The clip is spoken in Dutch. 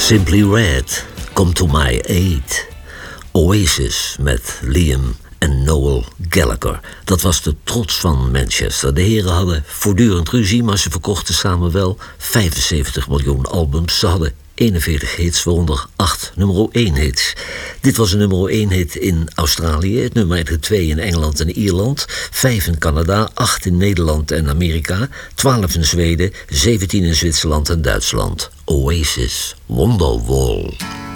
Simply Red, Come to My Aid. Oasis met Liam en Noel Gallagher. Dat was de trots van Manchester. De heren hadden voortdurend ruzie, maar ze verkochten samen wel 75 miljoen albums. Ze hadden 41 hits, waaronder 8 nummer 1 hits. Dit was een nummer 1 hit in Australië, het nummer 2 in Engeland en Ierland, 5 in Canada, 8 in Nederland en Amerika, 12 in Zweden, 17 in Zwitserland en Duitsland. Oasis, Wonderwall.